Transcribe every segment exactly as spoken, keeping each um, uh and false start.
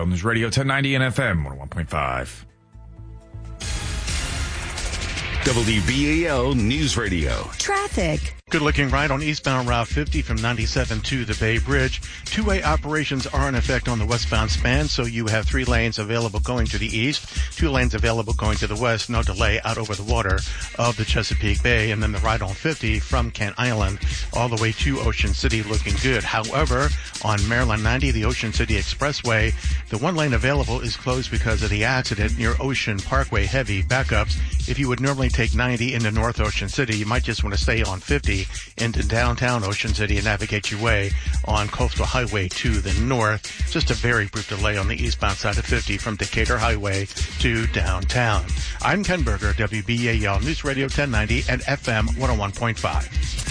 L News Radio ten ninety and F M one oh one point five. W B A L News Radio. Traffic. Good looking right on eastbound Route fifty from ninety-seven to the Bay Bridge. Two-way operations are in effect on the westbound span, so you have three lanes available going to the east, two lanes available going to the west, no delay out over the water of the Chesapeake Bay, and then the right on fifty from Kent Island all the way to Ocean City looking good. However, on Maryland ninety, the Ocean City Expressway, the one lane available is closed because of the accident near Ocean Parkway. Heavy backups. If you would normally take ninety into North Ocean City, you might just want to stay on fifty into downtown Ocean City and navigate your way on Coastal Highway to the north. Just a very brief delay on the eastbound side of fifty from Decatur Highway to downtown. I'm Ken Berger, W B A L News Radio ten ninety and F M one oh one point five.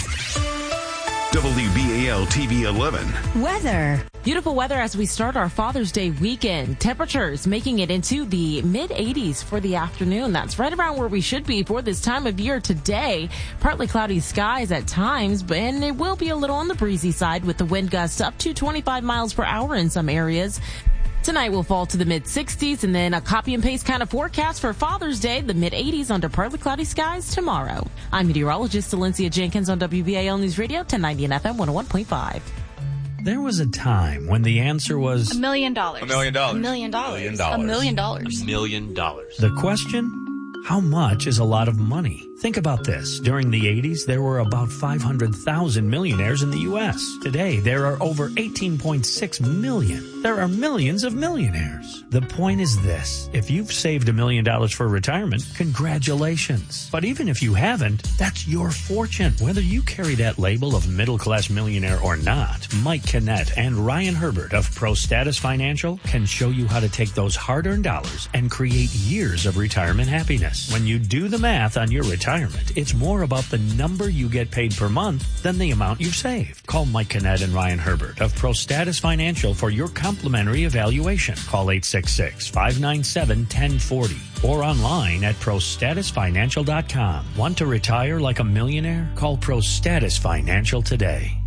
W B A L T V eleven. Weather. Beautiful weather as we start our Father's Day weekend. Temperatures making it into the mid eighties for the afternoon. That's right around where we should be for this time of year today. Partly cloudy skies at times, but and it will be a little on the breezy side with the wind gusts up to twenty-five miles per hour in some areas. Tonight will fall to the mid sixties and then a copy and paste kind of forecast for Father's Day, the mid eighties under partly cloudy skies tomorrow. I'm meteorologist Valencia Jenkins on W B A L News Radio ten ninety and F M one oh one point five. There was a time when the answer was a million dollars. A million dollars. A million dollars. Million dollars. A million dollars. A million dollars. The question? How much is a lot of money? Think about this. During the eighties, there were about five hundred thousand millionaires in the U S. Today, there are over eighteen point six million. There are millions of millionaires. The point is this. If you've saved a million dollars for retirement, congratulations. But even if you haven't, that's your fortune. Whether you carry that label of middle-class millionaire or not, Mike Kinnett and Ryan Herbert of Pro Status Financial can show you how to take those hard-earned dollars and create years of retirement happiness. When you do the math on your retirement, it's more about the number you get paid per month than the amount you've saved. Call Mike Kinnett and Ryan Herbert of Pro Status Financial for your complimentary evaluation. Call eight six six, five nine seven, one zero four zero or online at pro status financial dot com. Want to retire like a millionaire? Call Pro Status Financial today.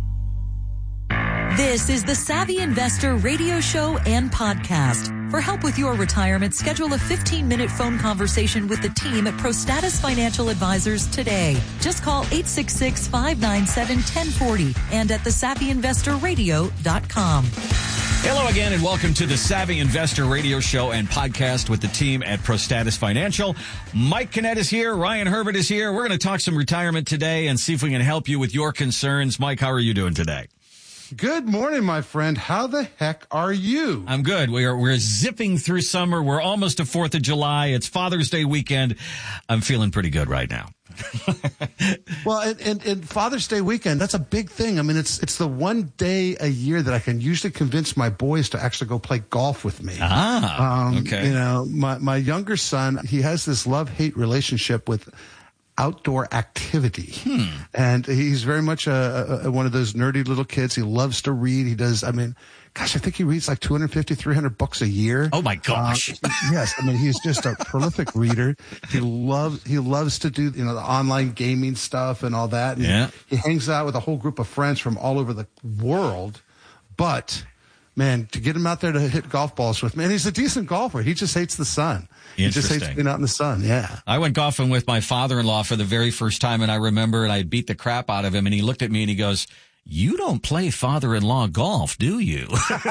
This is the Savvy Investor radio show and podcast. For help with your retirement, schedule a fifteen-minute phone conversation with the team at ProStatus Financial Advisors today. Just call eight six six, five nine seven, one zero four zero and at the savvy investor radio dot com. Hello again and welcome to the Savvy Investor Radio Show and podcast with the team at ProStatus Financial. Mike Kinnett is here. Ryan Herbert is here. We're going to talk some retirement today and see if we can help you with your concerns. Mike, how are you doing today? Good morning, my friend. How the heck are you? I'm good. We're we're zipping through summer. We're almost to fourth of July. It's Father's Day weekend. I'm feeling pretty good right now. Well, and, and, and Father's Day weekend, that's a big thing. I mean, it's it's the one day a year that I can usually convince my boys to actually go play golf with me. Ah, um, okay. You know, my, my younger son, he has this love-hate relationship with outdoor activity. Hmm. And he's very much a, a, one of those nerdy little kids. He loves to read. He does, I mean, gosh, I think he reads like two hundred fifty, three hundred books a year. Oh my gosh. Uh, yes. I mean, he's just a prolific reader. He loves, he loves to do, you know, the online gaming stuff and all that. And yeah. He hangs out with a whole group of friends from all over the world. But man, to get him out there to hit golf balls with me, and he's a decent golfer. He just hates the sun. He just hates being out in the sun. Yeah. I went golfing with my father-in-law for the very first time, and I remember, and I beat the crap out of him, and he looked at me and he goes, "You don't play father-in-law golf, do you?"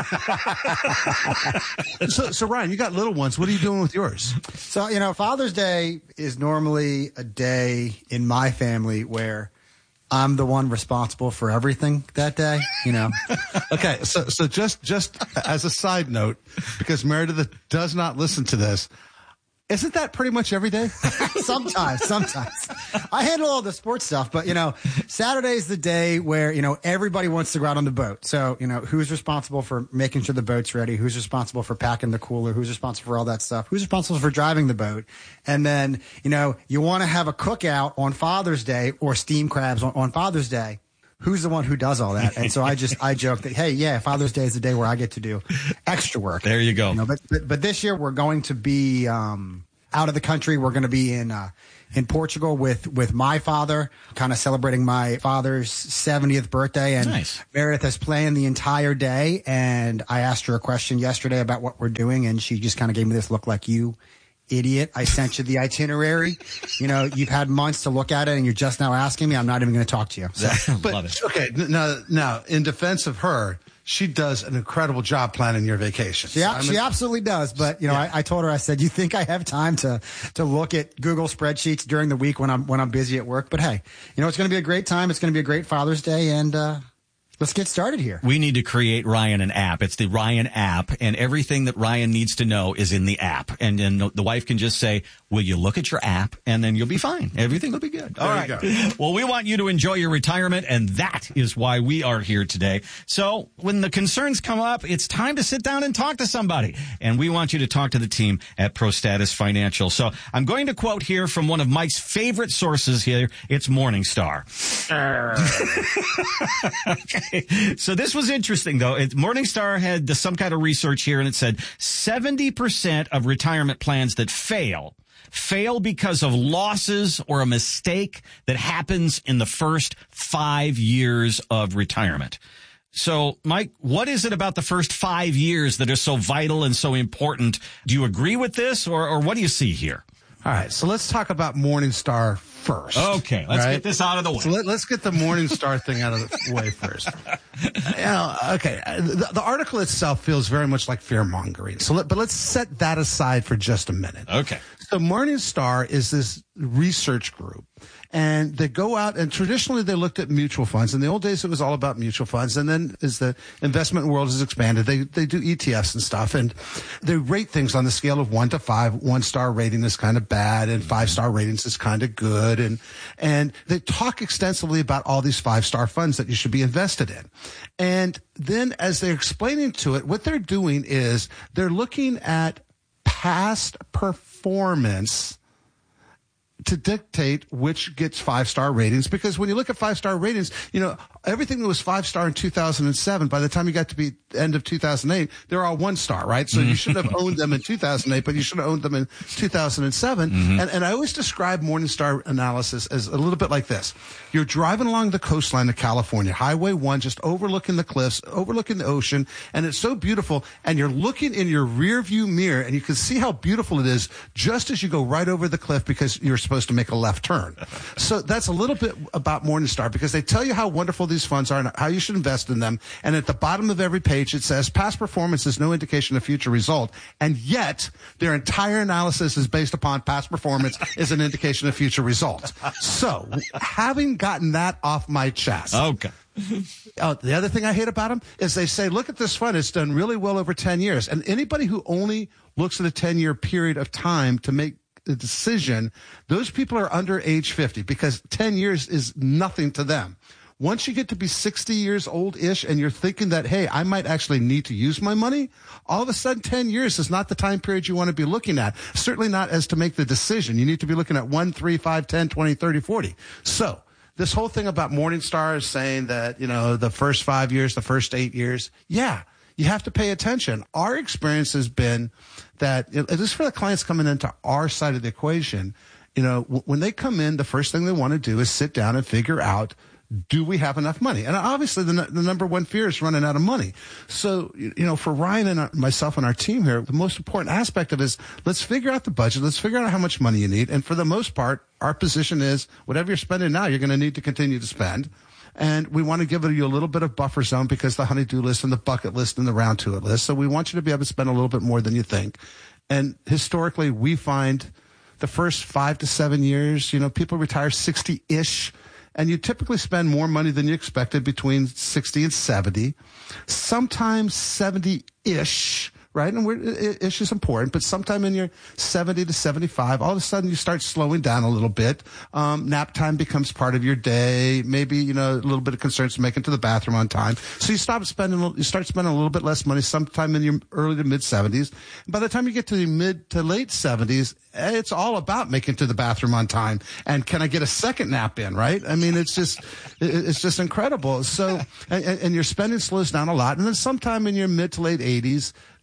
so, so Ryan, you got little ones. What are you doing with yours? So, you know, Father's Day is normally a day in my family where I'm the one responsible for everything that day, you know. Okay, so so just just as a side note, because Meredith does not listen to this, isn't that pretty much every day? sometimes, sometimes. I handle all the sports stuff, but, you know, Saturday's the day where, you know, everybody wants to go out on the boat. So, you know, who's responsible for making sure the boat's ready? Who's responsible for packing the cooler? Who's responsible for all that stuff? Who's responsible for driving the boat? And then, you know, you want to have a cookout on Father's Day or steam crabs on, on Father's Day. Who's the one who does all that? And so I just, I joke that, hey, yeah, Father's Day is the day where I get to do extra work. There you go. You know, but, but, but this year we're going to be, um, out of the country. We're going to be in uh, in Portugal with with my father, kind of celebrating my father's seventieth birthday. And nice. Meredith has planned the entire day. And I asked her a question yesterday about what we're doing, and she just kind of gave me this look like, you idiot. I sent you the itinerary. You know, you've had months to look at it, and you're just now asking me. I'm not even going to talk to you. So. But, Love it. Okay, now, now, in defense of her, she does an incredible job planning your vacations. Yeah, I she mean, absolutely does. But, you know, yeah. I, I told her, I said, you think I have time to to look at Google spreadsheets during the week when I'm when I'm busy at work? But hey, you know, it's going to be a great time. It's going to be a great Father's Day, and uh let's get started here. We need to create Ryan an app. It's the Ryan app, and everything that Ryan needs to know is in the app. And then the wife can just say, will you look at your app? And then you'll be fine. Everything will be good. All right. Well, we want you to enjoy your retirement, and that is why we are here today. So when the concerns come up, it's time to sit down and talk to somebody. And we want you to talk to the team at ProStatus Financial. So I'm going to quote here from one of Mike's favorite sources here. It's Morningstar. Okay. So this was interesting, though. It, Morningstar had some kind of research here, and it said seventy percent of retirement plans that fail fail because of losses or a mistake that happens in the first five years of retirement. So, Mike, what is it about the first five years that are so vital and so important? Do you agree with this, or, or what do you see here? All right, so let's talk about Morningstar first. Okay, let's right? get this out of the way. So let, let's get the Morningstar thing out of the way first. You know, okay, the, the article itself feels very much like fear-mongering. So, let, but let's set that aside for just a minute. Okay. So Morningstar is this research group, and they go out, and traditionally they looked at mutual funds. In the old days, it was all about mutual funds. And then as the investment world has expanded, they, they do E T Fs and stuff, and they rate things on the scale of one to five. One star rating is kind of bad, and five star ratings is kind of good. And, and they talk extensively about all these five star funds that you should be invested in. And then as they're explaining to it, what they're doing is they're looking at past performance to dictate which gets five-star ratings, because when you look at five-star ratings, you know, everything that was five-star in two thousand seven, by the time you got to be end of two thousand eight, they're all one-star, right? So you shouldn't have owned them in two thousand eight, but you should have owned them in two thousand seven. Mm-hmm. And, and I always describe Morningstar analysis as a little bit like this. You're driving along the coastline of California, Highway one, just overlooking the cliffs, overlooking the ocean, and it's so beautiful, and you're looking in your rear view mirror, and you can see how beautiful it is just as you go right over the cliff, because you're supposed to make a left turn. So that's a little bit about Morningstar, because they tell you how wonderful these funds are and how you should invest in them. And at the bottom of every page, it says past performance is no indication of future result. And yet their entire analysis is based upon past performance is an indication of future results. So having gotten that off my chest. Okay. Oh, the other thing I hate about them is they say, look at this fund. It's done really well over ten years. And anybody who only looks at a ten year period of time to make the decision, those people are under age fifty, because ten years is nothing to them. Once you get to be sixty years old-ish and you're thinking that, hey, I might actually need to use my money, all of a sudden ten years is not the time period you want to be looking at. Certainly not as to make the decision. You need to be looking at one, three, five, ten, twenty, thirty, forty. So this whole thing about Morningstar is saying that, you know, the first five years, the first eight years, yeah, you have to pay attention. Our experience has been that, at least for the clients coming into our side of the equation, you know, w- when they come in, the first thing they want to do is sit down and figure out, do we have enough money? And obviously the, the number one fear is running out of money. So, you know, for Ryan and our, myself and our team here, the most important aspect of it is, let's figure out the budget. Let's figure out how much money you need. And for the most part, our position is whatever you're spending now, you're going to need to continue to spend. And we want to give you a little bit of buffer zone, because the honey-do list and the bucket list and the round to it list. So we want you to be able to spend a little bit more than you think. And historically, we find the first five to seven years, you know, people retire sixty-ish. And you typically spend more money than you expected between sixty and seventy, sometimes seventy-ish, right? And we're, ish is important, but sometime in your seventy to seventy-five, all of a sudden you start slowing down a little bit. Um, nap time becomes part of your day. Maybe, you know, a little bit of concerns to make it to the bathroom on time. So you stop spending, you start spending a little bit less money sometime in your early to mid seventies. And by the time you get to the mid to late seventies, it's all about making it to the bathroom on time. And can I get a second nap in, right? I mean, it's just, it's just incredible. So, and, and your spending slows down a lot. And then sometime in your mid to late eighties,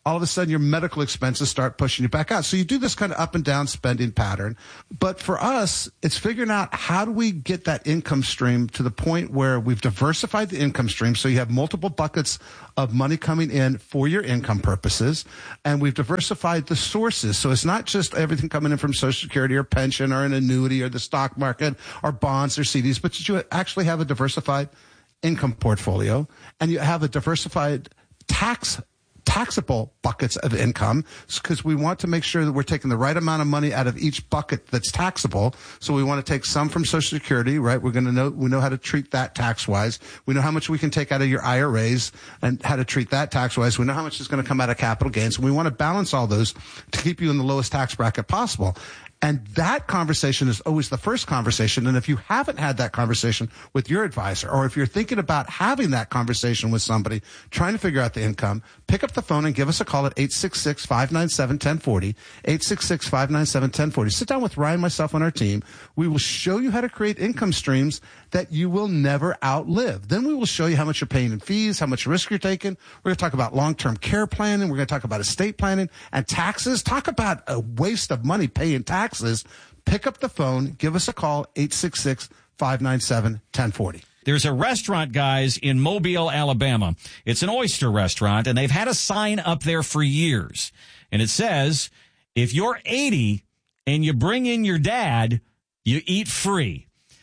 all of a sudden your medical expenses start pushing you back out. So you do this kind of up and down spending pattern. But for us, it's figuring out how do we get that income stream to the point where we've diversified the income stream so you have multiple buckets of money coming in for your income purposes, and we've diversified the sources. So it's not just everything coming in from Social Security or pension or an annuity or the stock market or bonds or C Ds, but you actually have a diversified income portfolio, and you have a diversified tax taxable buckets of income, because we want to make sure that we're taking the right amount of money out of each bucket that's taxable. So we want to take some from Social Security, right? We're going to know, we know how to treat that tax-wise. We know how much we can take out of your I R As and how to treat that tax-wise. We know how much is going to come out of capital gains. And we want to balance all those to keep you in the lowest tax bracket possible. And that conversation is always the first conversation. And if you haven't had that conversation with your advisor, or if you're thinking about having that conversation with somebody, trying to figure out the income, pick up the phone and give us a call at eight six six, five nine seven, one oh four oh, eight six six, five nine seven, one oh four oh. Sit down with Ryan, myself, and our team. We will show you how to create income streams that you will never outlive. Then we will show you how much you're paying in fees, how much risk you're taking. We're going to talk about long-term care planning. We're going to talk about estate planning and taxes. Talk about a waste of money paying taxes. Pick up the phone. Give us a call, eight six six, five nine seven, one oh four oh. There's a restaurant, guys, in Mobile, Alabama. It's an oyster restaurant, and they've had a sign up there for years. And it says, if you're eighty and you bring in your dad, you eat free.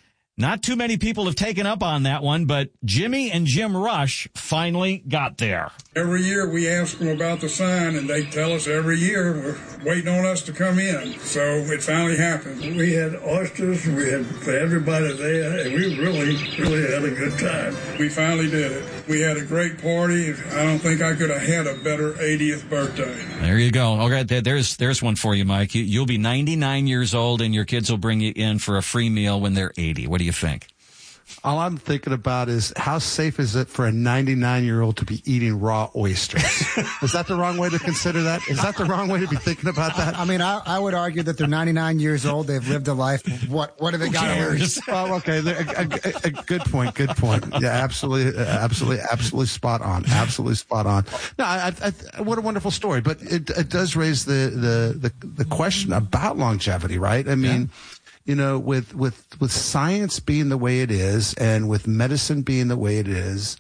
Not too many people have taken up on that one, but Jimmy and Jim Rush finally got there. Every year we ask them about the sign, and they tell us every year we're waiting on us to come in. So it finally happened. We had oysters, we had for everybody there, and we really, really had a good time. We finally did it. We had a great party. I don't think I could have had a better eightieth birthday. There you go. Okay, there's there's one for you, Mike. You, you'll be ninety-nine years old, and your kids will bring you in for a free meal when they're eighty. What do you think? All I'm thinking about is how safe is it for a ninety-nine-year-old to be eating raw oysters? Is that the wrong way to consider that? Is that the wrong way to be thinking about that? I mean, I, I would argue that they're ninety-nine years old. They've lived a life. What what have they got to lose? Oh, okay. A, a, a, a good point. Good point. Yeah, absolutely, absolutely, absolutely spot on. Absolutely spot on. No, I, I, what a wonderful story. But it, it does raise the, the, the, the question about longevity, right? I mean, yeah. You know, with, with, with science being the way it is, and with medicine being the way it is,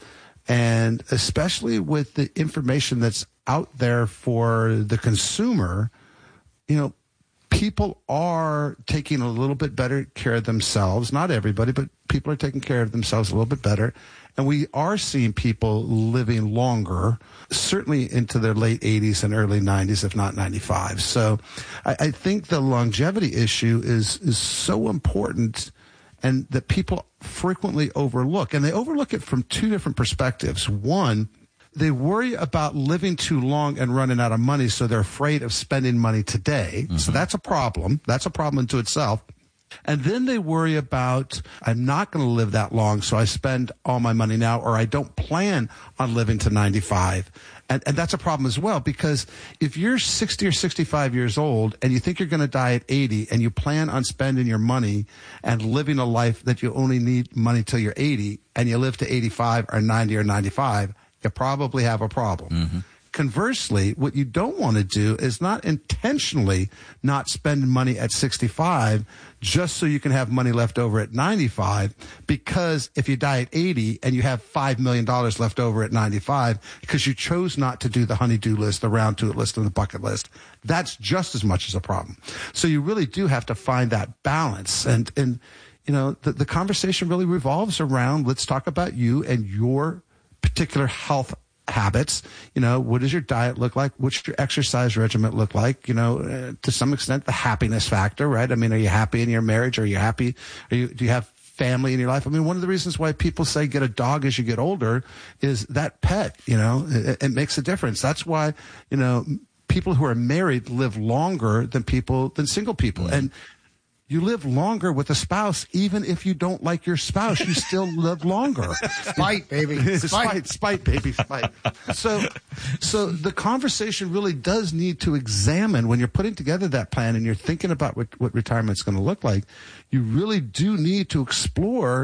and especially with the information that's out there for the consumer, you know, people are taking a little bit better care of themselves. Not everybody, but people are taking care of themselves a little bit better. And we are seeing people living longer, certainly into their late eighties and early nineties, if not ninety-five. So I, I think the longevity issue is, is so important, and that people frequently overlook. And they overlook it from two different perspectives. One, they worry about living too long and running out of money, so they're afraid of spending money today. Mm-hmm. So that's a problem. That's a problem unto itself. And then they worry about, I'm not going to live that long, so I spend all my money now, or I don't plan on living to ninety-five. And, and that's a problem as well, because if you're sixty or sixty-five years old and you think you're going to die at eighty, and you plan on spending your money and living a life that you only need money till you're eighty, and you live to eighty-five or ninety or ninety-five, you probably have a problem. Mm-hmm. Conversely, what you don't want to do is not intentionally not spend money at sixty-five just so you can have money left over at ninety-five, because if you die at eighty and you have five million dollars left over at ninety-five because you chose not to do the honey-do list, the round-to list, and the bucket list, that's just as much as a problem. So you really do have to find that balance. And, and you know, the, the conversation really revolves around, let's talk about you and your particular health habits. You know, what does your diet look like? What's your exercise regimen look like? You know, uh, to some extent, the happiness factor, right? I mean, are you happy in your marriage? Are you happy? Are you, do you have family in your life? I mean, one of the reasons why people say get a dog as you get older is that pet, you know, it, it makes a difference. That's why, you know, people who are married live longer than people, than single people. Mm-hmm. And you live longer with a spouse, even if you don't like your spouse. You still live longer. Spite, baby. Spite. spite, spite, baby, spite. So, so the conversation really does need to examine, when you're putting together that plan and you're thinking about what, what retirement's going to look like, you really do need to explore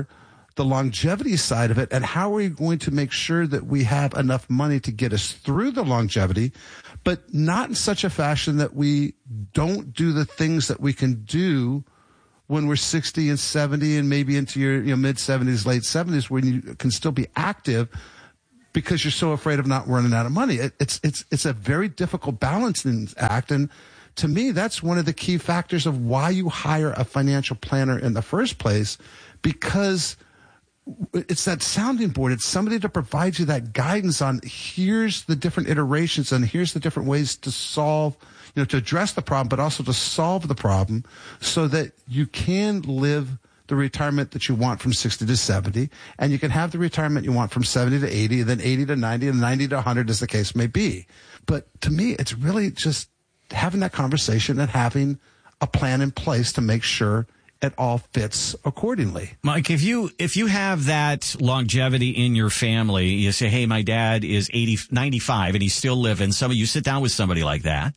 the longevity side of it, and how are we going to make sure that we have enough money to get us through the longevity, but not in such a fashion that we don't do the things that we can do when we're sixty and seventy and maybe into your, you know, mid seventies, late seventies, when you can still be active because you're so afraid of not running out of money. It, it's, it's, it's a very difficult balancing act. And to me, that's one of the key factors of why you hire a financial planner in the first place, because it's that sounding board. It's somebody to provide you that guidance on here's the different iterations and here's the different ways to solve, you know, to address the problem, but also to solve the problem so that you can live the retirement that you want from sixty to seventy, and you can have the retirement you want from seventy to eighty, and then eighty to ninety, and ninety to one hundred, as the case may be. But to me, it's really just having that conversation and having a plan in place to make sure it all fits accordingly. Mike, if you if you have that longevity in your family, you say, hey, my dad is eighty, ninety-five and he's still living. Some of you sit down with somebody like that,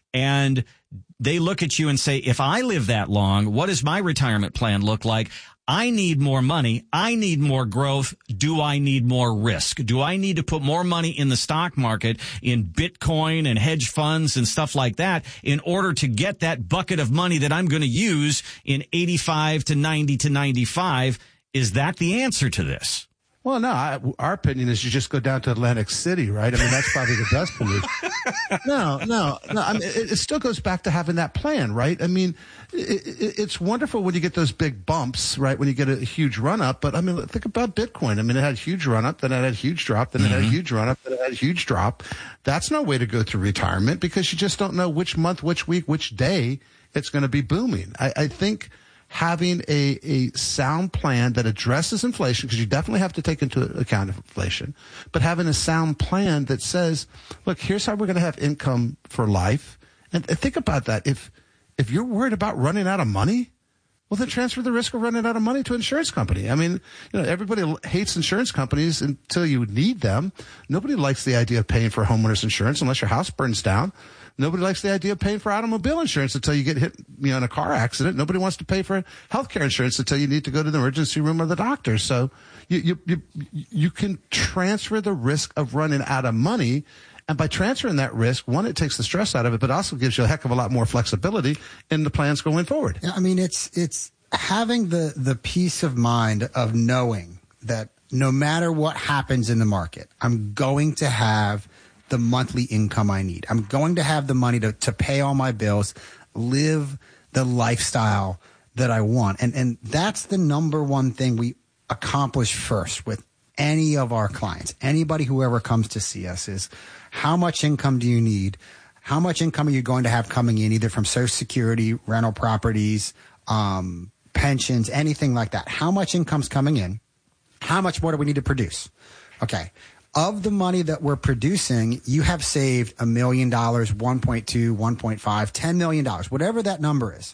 and they look at you and say, if I live that long, what does my retirement plan look like? I need more money. I need more growth. Do I need more risk? Do I need to put more money in the stock market, in Bitcoin and hedge funds and stuff like that, in order to get that bucket of money that I'm going to use in eighty-five to ninety to ninety-five? Is that the answer to this? Well, no, I, our opinion is you just go down to Atlantic City, right? I mean, that's probably the best for you. No, no, no. I mean, it, it still goes back to having that plan, right? I mean, it, it, it's wonderful when you get those big bumps, right? When you get a huge run up. But I mean, think about Bitcoin. I mean, it had a huge run up, then it had a huge drop, then mm-hmm. it had a huge run up, then it had a huge drop. That's no way to go through retirement because you just don't know which month, which week, which day it's going to be booming. I, I think having a, a sound plan that addresses inflation, because you definitely have to take into account inflation, but having a sound plan that says, look, here's how we're going to have income for life. And think about that. If, if you're worried about running out of money, well, then transfer the risk of running out of money to an insurance company. I mean, you know, everybody hates insurance companies until you need them. Nobody likes the idea of paying for homeowners insurance unless your house burns down. Nobody likes the idea of paying for automobile insurance until you get hit, you know, in a car accident. Nobody wants to pay for healthcare insurance until you need to go to the emergency room or the doctor. So you, you, you, you can transfer the risk of running out of money. And by transferring that risk, one, it takes the stress out of it, but also gives you a heck of a lot more flexibility in the plans going forward. Yeah, I mean, it's, it's having the, the peace of mind of knowing that no matter what happens in the market, I'm going to have the monthly income I need. I'm going to have the money to, to pay all my bills, live the lifestyle that I want. And, and that's the number one thing we accomplish first with any of our clients. Anybody who ever comes to see us is, how much income do you need? How much income are you going to have coming in, either from Social Security, rental properties, um, pensions, anything like that? How much income's coming in? How much more do we need to produce? Okay. Of the money that we're producing, you have saved a million dollars, one point two, one point five, ten million dollars, whatever that number is.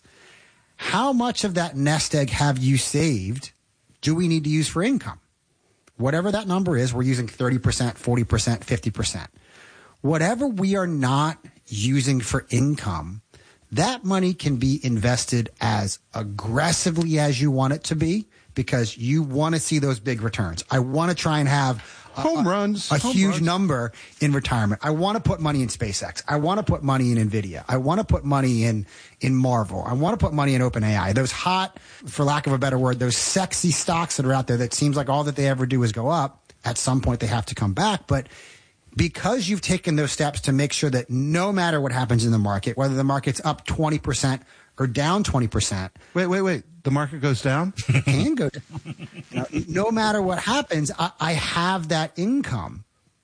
How much of that nest egg have you saved do we need to use for income? Whatever that number is, we're using thirty percent, forty percent, fifty percent. Whatever we are not using for income, that money can be invested as aggressively as you want it to be because you want to see those big returns. I want to try and have home runs, a home huge runs. number in retirement. I want to put money in SpaceX. I want to put money in NVIDIA. I want to put money in, in Marvel. I want to put money in OpenAI. Those hot, for lack of a better word, those sexy stocks that are out there that seems like all that they ever do is go up. At some point, they have to come back. But because you've taken those steps to make sure that no matter what happens in the market, whether the market's up twenty percent or down twenty percent. Wait, wait, wait. The market goes down? It can go down. You know, no matter what happens, I, I have that income.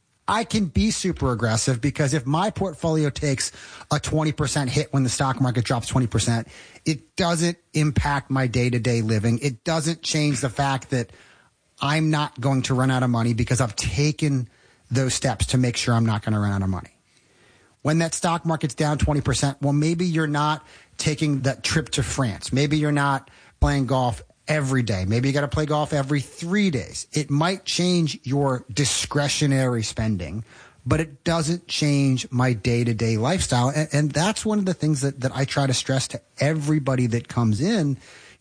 I can be super aggressive because if my portfolio takes a twenty percent hit when the stock market drops twenty percent, it doesn't impact my day-to-day living. It doesn't change the fact that I'm not going to run out of money because I've taken those steps to make sure I'm not going to run out of money. When that stock market's down twenty percent, well, maybe you're not taking that trip to France. Maybe you're not playing golf every day. Maybe you got to play golf every three days. It might change your discretionary spending, but it doesn't change my day-to-day lifestyle. And, and that's one of the things that, that I try to stress to everybody that comes in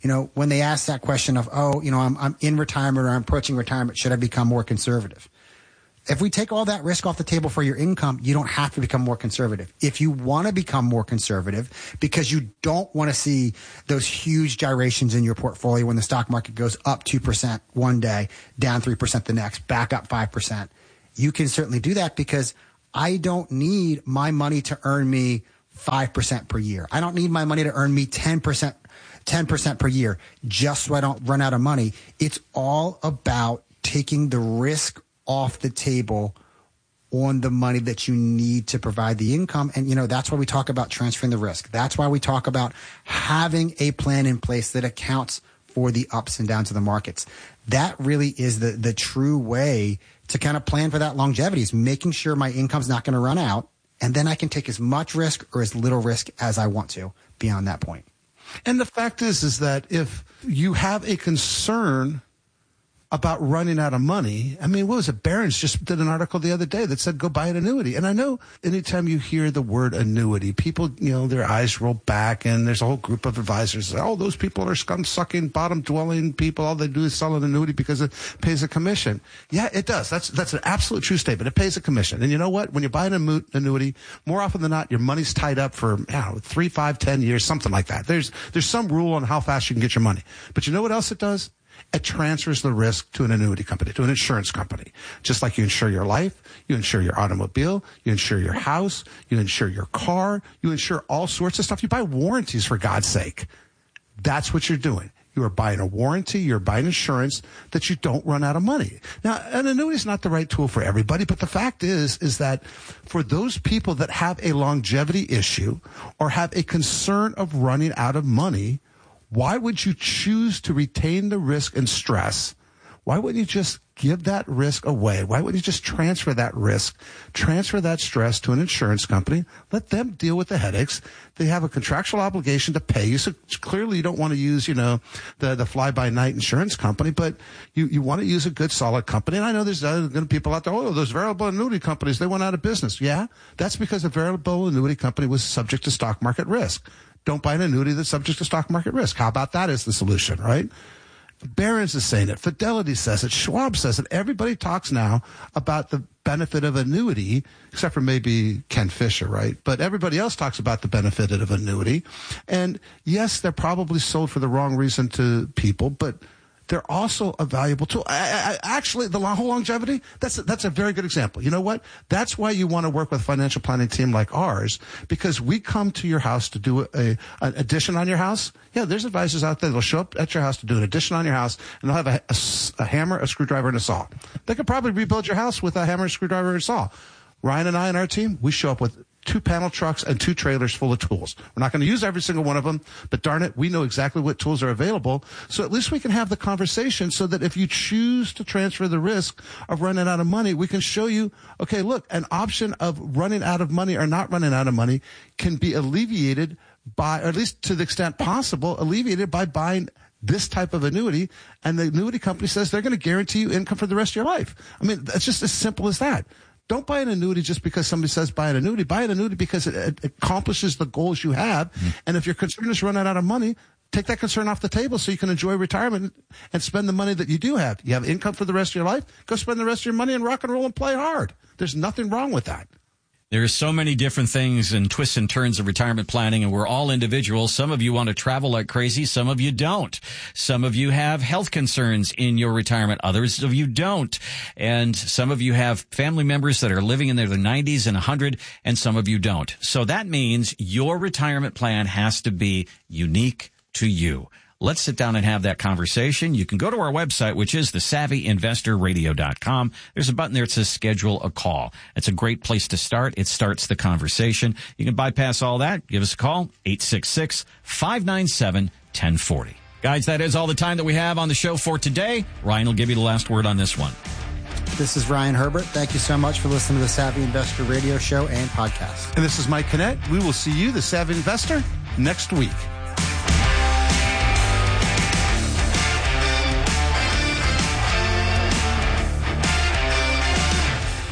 you know, when they ask that question of, oh, you know, I'm, I'm in retirement or I'm approaching retirement, should I become more conservative? If we take all that risk off the table for your income, you don't have to become more conservative. If you want to become more conservative because you don't want to see those huge gyrations in your portfolio when the stock market goes up two percent one day, down three percent the next, back up five percent, you can certainly do that because I don't need my money to earn me five percent per year. I don't need my money to earn me ten percent, ten percent per year just so I don't run out of money. It's all about taking the risk off the table on the money that you need to provide the income. And, you know, that's why we talk about transferring the risk. That's why we talk about having a plan in place that accounts for the ups and downs of the markets. That really is the, the true way to kind of plan for that longevity, is making sure my income's not going to run out. And then I can take as much risk or as little risk as I want to beyond that point. And the fact is, is that if you have a concern about running out of money. I mean, what was it? Barron's just did an article the other day that said, go buy an annuity. And I know anytime you hear the word annuity, people, you know, their eyes roll back and there's a whole group of advisors. That, oh, those people are scum sucking, bottom dwelling people. All they do is sell an annuity because it pays a commission. Yeah, it does. That's, that's an absolute true statement. It pays a commission. And you know what? When you buy an annuity, more often than not, your money's tied up for, I don't know, three, five, ten years, something like that. There's, there's some rule on how fast you can get your money. But you know what else it does? It transfers the risk to an annuity company, to an insurance company. Just like you insure your life, you insure your automobile, you insure your house, you insure your car, you insure all sorts of stuff. You buy warranties, for God's sake. That's what you're doing. You are buying a warranty, you're buying insurance that you don't run out of money. Now, an annuity is not the right tool for everybody, but the fact is, is that for those people that have a longevity issue or have a concern of running out of money, why would you choose to retain the risk and stress? Why wouldn't you just give that risk away? Why wouldn't you just transfer that risk, transfer that stress to an insurance company? Let them deal with the headaches. They have a contractual obligation to pay you. So clearly you don't want to use, you know, the, the fly-by-night insurance company, but you, you want to use a good, solid company. And I know there's going to be people out there, oh, those variable annuity companies, they went out of business. Yeah, that's because a variable annuity company was subject to stock market risk. Don't buy an annuity that's subject to stock market risk. How about that as the solution, right? Barron's is saying it. Fidelity says it. Schwab says it. Everybody talks now about the benefit of annuity, except for maybe Ken Fisher, right? But everybody else talks about the benefit of annuity. And yes, they're probably sold for the wrong reason to people, but they're also a valuable tool. I, I, actually, the whole longevity, that's, that's a very good example. You know what? That's why you want to work with a financial planning team like ours, because we come to your house to do a, an addition on your house. Yeah, there's advisors out there that'll show up at your house to do an addition on your house, and they'll have a, a, a hammer, a screwdriver, and a saw. They could probably rebuild your house with a hammer, a screwdriver, and a saw. Ryan and I and our team, we show up with two panel trucks and two trailers full of tools. We're not going to use every single one of them, but darn it, we know exactly what tools are available. So at least we can have the conversation so that if you choose to transfer the risk of running out of money, we can show you, okay, look, an option of running out of money or not running out of money can be alleviated by, or at least to the extent possible, alleviated by buying this type of annuity, and the annuity company says they're going to guarantee you income for the rest of your life. I mean, it's just as simple as that. Don't buy an annuity just because somebody says buy an annuity. Buy an annuity because it, it accomplishes the goals you have. Mm-hmm. And if your concern is running out of money, take that concern off the table so you can enjoy retirement and spend the money that you do have. You have income for the rest of your life. Go spend the rest of your money and rock and roll and play hard. There's nothing wrong with that. There's so many different things and twists and turns of retirement planning, and we're all individuals. Some of you want to travel like crazy. Some of you don't. Some of you have health concerns in your retirement. Others of you don't. And some of you have family members that are living in their nineties and one hundred, and some of you don't. So that means your retirement plan has to be unique to you. Let's sit down and have that conversation. You can go to our website, which is the savvy investor radio dot com. There's a button there that says schedule a call. It's a great place to start. It starts the conversation. You can bypass all that. Give us a call, eight six six, five nine seven, one oh four oh. Guys, that is all the time that we have on the show for today. Ryan will give you the last word on this one. This is Ryan Herbert. Thank you so much for listening to the Savvy Investor Radio Show and podcast. And this is Mike Kinnett. We will see you, the Savvy Investor, next week.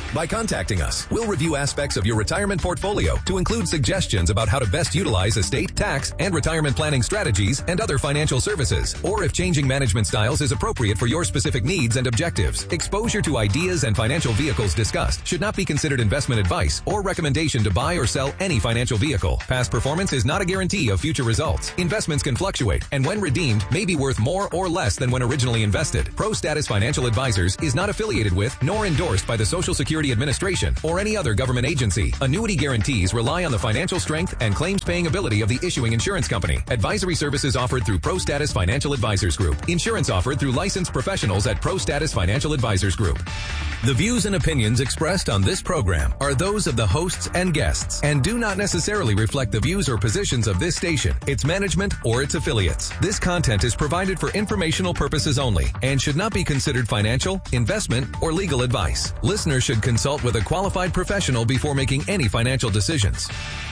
By contacting us, we'll review aspects of your retirement portfolio to include suggestions about how to best utilize estate, tax, and retirement planning strategies and other financial services, or if changing management styles is appropriate for your specific needs and objectives. Exposure to ideas and financial vehicles discussed should not be considered investment advice or recommendation to buy or sell any financial vehicle. Past performance is not a guarantee of future results. Investments can fluctuate and when redeemed may be worth more or less than when originally invested. ProStatus Financial Advisors is not affiliated with nor endorsed by the Social Security Administration or any other government agency. Annuity guarantees rely on the financial strength and claims paying ability of the issuing insurance company. Advisory services offered through ProStatus Financial Advisors Group. Insurance offered through licensed professionals at ProStatus Financial Advisors Group. The views and opinions expressed on this program are those of the hosts and guests and do not necessarily reflect the views or positions of this station, its management, or its affiliates. This content is provided for informational purposes only and should not be considered financial, investment, or legal advice. Listeners should consult with a qualified professional before making any financial decisions.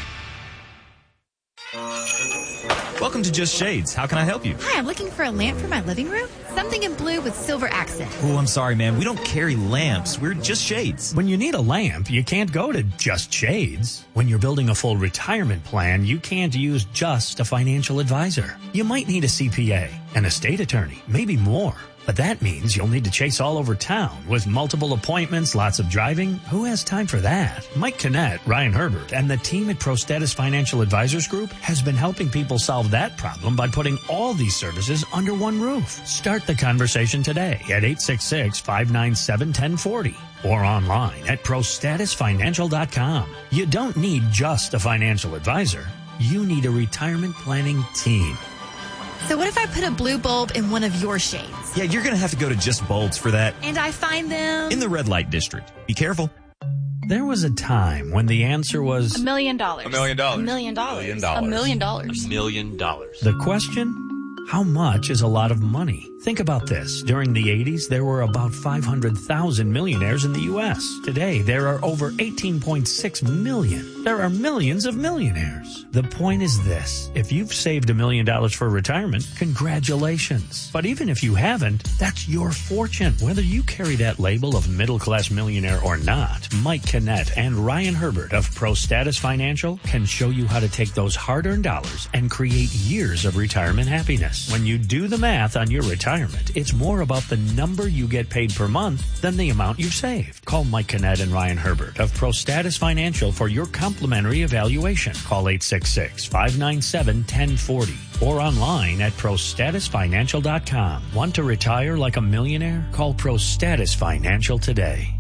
Welcome to Just Shades. How can I help you? Hi, I'm looking for a lamp for my living room. Something in blue with silver accent. Oh, I'm sorry, ma'am. We don't carry lamps. We're Just Shades. When you need a lamp, you can't go to Just Shades. When you're building a full retirement plan, you can't use just a financial advisor. You might need a C P A, an estate attorney, maybe more. But that means you'll need to chase all over town with multiple appointments, lots of driving. Who has time for that? Mike Kinnett, Ryan Herbert, and the team at ProStatus Financial Advisors Group has been helping people solve that problem by putting all these services under one roof. Start the conversation today at eight six six, five nine seven, one oh four oh or online at pro status financial dot com. You don't need just a financial advisor. You need a retirement planning team. So what if I put a blue bulb in one of your shades? Yeah, you're going to have to go to Just Bulbs for that. And I find them in the red light district. Be careful. There was a time when the answer was a million dollars. A million dollars. A million dollars. A million dollars. A million dollars. A million dollars. The question? How much is a lot of money? Think about this. During the eighties, there were about five hundred thousand millionaires in the U S. Today, there are over eighteen point six million. There are millions of millionaires. The point is this. If you've saved a million dollars for retirement, congratulations. But even if you haven't, that's your fortune. Whether you carry that label of middle-class millionaire or not, Mike Kinnett and Ryan Herbert of ProStatus Financial can show you how to take those hard-earned dollars and create years of retirement happiness. When you do the math on your retirement, it's more about the number you get paid per month than the amount you've saved. Call Mike Kinnett and Ryan Herbert of ProStatus Financial for your complimentary evaluation. Call eight six six, five nine seven, one oh four oh or online at pro status financial dot com. Want to retire like a millionaire? Call ProStatus Financial today.